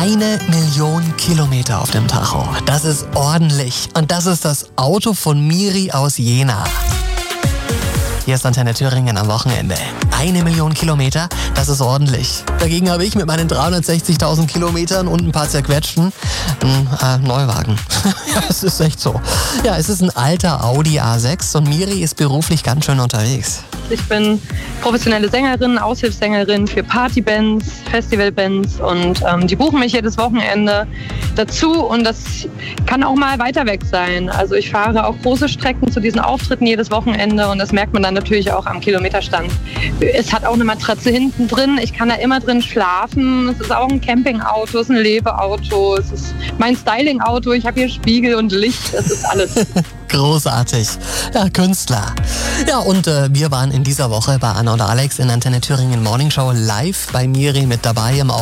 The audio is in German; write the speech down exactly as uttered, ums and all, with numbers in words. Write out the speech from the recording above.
Eine Million Kilometer auf dem Tacho. Das ist ordentlich. Und das ist das Auto von Miri aus Jena. Hier ist Antenne Thüringen am Wochenende. Eine Million Kilometer, das ist ordentlich. Dagegen habe ich mit meinen dreihundertsechzigtausend Kilometern und ein paar zerquetschten einen äh, Neuwagen. Ja, es ist echt so. Ja, es ist ein alter Audi A sechs und Miri ist beruflich ganz schön unterwegs. Ich bin professionelle Sängerin, Aushilfssängerin für Partybands, Festivalbands und ähm, die buchen mich jedes Wochenende dazu und das kann auch mal weiter weg sein. Also ich fahre auch große Strecken zu diesen Auftritten jedes Wochenende und das merkt man dann natürlich auch am Kilometerstand. Es hat auch eine Matratze hinten drin, ich kann da immer drin schlafen. Es ist auch ein Campingauto, es ist ein Lebeauto, es ist mein Stylingauto, ich habe hier Spiegel und Licht, es ist alles. Großartig. Ja, Künstler. Ja, und äh, wir waren in dieser Woche bei Anna und Alex in Antenne Thüringen Morning Show live bei Miri mit dabei im